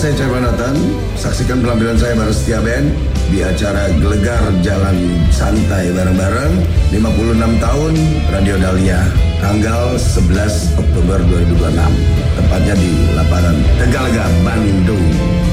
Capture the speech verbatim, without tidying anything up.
saya Coy Panatan. Saksikan penampilan saya bareng Setia Band di acara Gelegar Jalan Santai bareng-bareng lima puluh enam tahun Radio Dahlia tanggal sebelas Oktober dua ribu dua puluh enam. Tepatnya di lapangan Tegalega, Bandung.